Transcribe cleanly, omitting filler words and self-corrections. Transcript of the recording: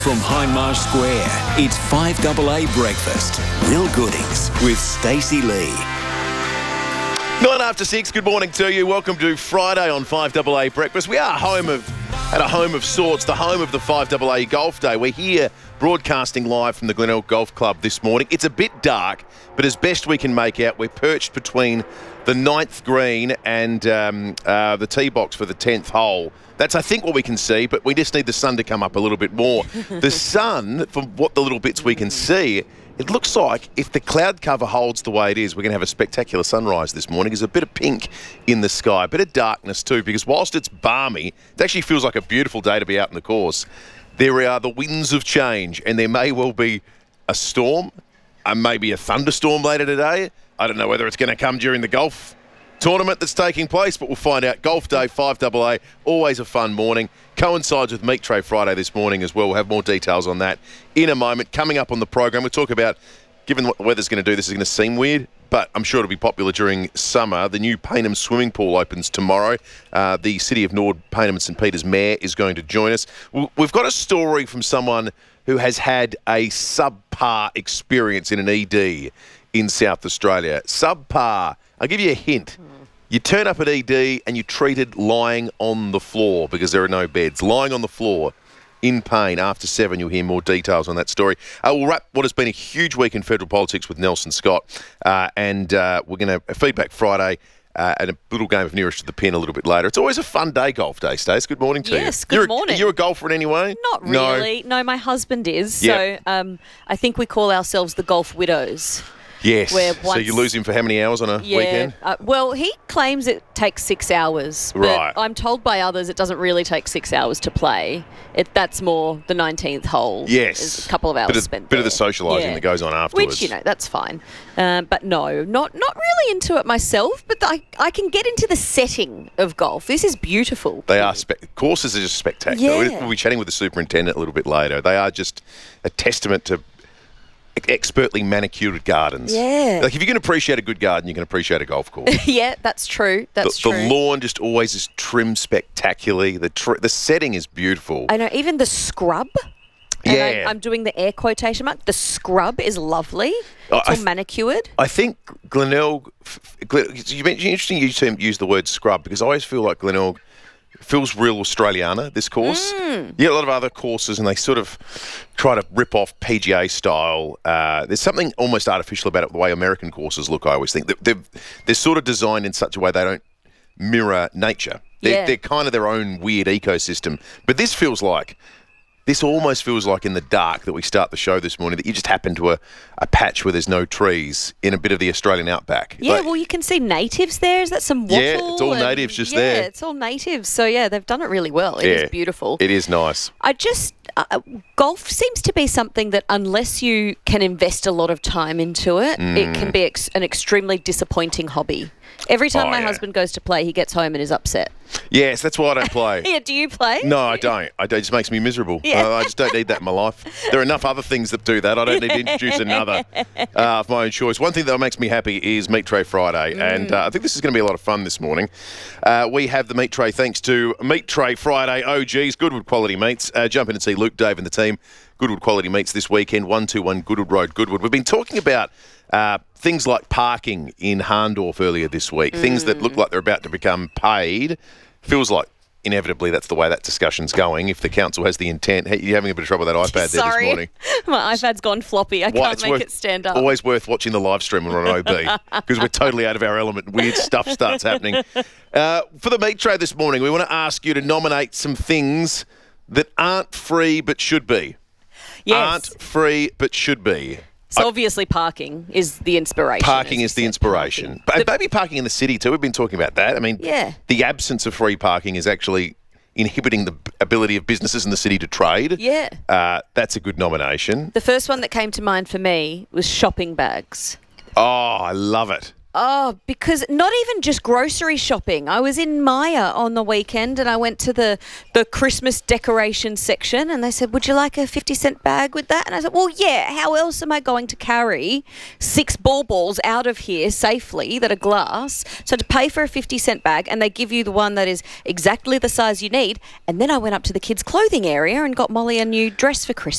From Hindmarsh Square, it's 5AA Breakfast. Real goodies with Stacey Lee. 6:09, good morning to you. Welcome to Friday on 5AA Breakfast. We are at a home of sorts, the home of the 5AA Golf Day. We're here broadcasting live from the Glenelg Golf Club this morning. It's a bit dark, but as best we can make out, we're perched between the 9th green and the tee box for the 10th hole. That's, I think, what we can see, but we just need the sun to come up a little bit more. The sun, from what the little bits we can see, it looks like if the cloud cover holds the way it is, we're going to have a spectacular sunrise this morning. There's a bit of pink in the sky, a bit of darkness too, because whilst it's balmy, it actually feels like a beautiful day to be out in the course. There are the winds of change, and there may well be a storm, and maybe a thunderstorm later today. I don't know whether it's going to come during the golf tournament that's taking place, but we'll find out. Golf Day, 5AA, always a fun morning. Coincides with Meat Tray Friday this morning as well. We'll have more details on that in a moment. Coming up on the program, we'll talk about, given what the weather's going to do, this is going to seem weird, but I'm sure it'll be popular during summer. The new Payneham swimming pool opens tomorrow. The City of Nord, Payneham and St Peters Mayor is going to join us. We've got a story from someone who has had a subpar experience in an ED in South Australia. Subpar. I'll give you a hint. You turn up at ED and you're treated lying on the floor because there are no beds. Lying on the floor in pain. After 7, you'll hear more details on that story. We'll wrap what has been a huge week in federal politics with Nelson Scott. And we're going to feedback Friday and a little game of nearest to the pin a little bit later. It's always a fun day, Golf Day, Stace. Good morning to you. Yes, good morning. Are you a golfer in any way? Not really. No, my husband is. Yep. So I think we call ourselves the golf widows. Yes. Where So you lose him for how many hours on a weekend? Well, he claims it takes 6 hours. But Right. I'm told by others it doesn't really take 6 hours to play. That's more the 19th hole. Yes. Is a couple of hours spent Bit of there. the socialising that goes on afterwards. Which, that's fine. But no, not really into it myself, but I can get into the setting of golf. This is beautiful. They are courses are just spectacular. Yeah. We'll be chatting with the superintendent a little bit later. They are just a testament to expertly manicured gardens. Yeah. Like if you can appreciate a good garden, you can appreciate a golf course. Yeah, that's true. That's true. The lawn just always is trimmed spectacularly. The setting is beautiful. I know, even the scrub. And Yeah. I'm doing the air quotation mark. The scrub is lovely. Oh, It's all manicured. I think Glenelg, interesting you use the word scrub, because I always feel like Glenelg feels real Australiana, this course. You get a lot of other courses and they sort of try to rip off PGA style. There's something almost artificial about it, the way American courses look, I always think. They're sort of designed in such a way they don't mirror nature. They're kind of their own weird ecosystem. But this almost feels like in the dark that we start the show this morning, that you just happen to a patch where there's no trees in a bit of the Australian outback. Yeah, well, you can see natives there. Is that some wattle? Yeah, it's all natives just there. Yeah, it's all natives. So, they've done it really well. It is beautiful. It is nice. Golf seems to be something that unless you can invest a lot of time into it, it can be an extremely disappointing hobby. Every time my husband goes to play, he gets home and is upset. Yes, that's why I don't play. Yeah, do you play? No, I don't. It just makes me miserable. Yeah. I just don't need that in my life. There are enough other things that do that. I don't need to introduce another of my own choice. One thing that makes me happy is Meat Tray Friday, and I think this is going to be a lot of fun this morning. We have the Meat Tray thanks to Meat Tray Friday OGs, Goodwood Quality Meats. Jump in and see Luke, Dave and the team. Goodwood Quality Meats this weekend, 121 Goodwood Road, Goodwood. We've been talking about things like parking in Harndorf earlier this week, things that look like they're about to become paid. Feels like inevitably that's the way that discussion's going. If the council has the intent, hey, you're having a bit of trouble with that iPad there this morning. My iPad's gone floppy. I can't make it stand up. Always worth watching the live stream when we're on OB because we're totally out of our element. Weird stuff starts happening. For the Meat Tray this morning, we want to ask you to nominate some things that aren't free but should be. Yes. Aren't free but should be. So obviously parking is the inspiration. Parking is the inspiration. But maybe parking in the city too. We've been talking about that. I mean, the absence of free parking is actually inhibiting the ability of businesses in the city to trade. Yeah. That's a good nomination. The first one that came to mind for me was shopping bags. Oh, I love it. Oh, because not even just grocery shopping. I was in Maya on the weekend and I went to the Christmas decoration section and they said, would you like a 50-cent bag with that? And I said, well, yeah, how else am I going to carry 6 balls out of here safely that are glass? So to pay for a 50-cent bag, and they give you the one that is exactly the size you need. And then I went up to the kids' clothing area and got Molly a new dress for Christmas.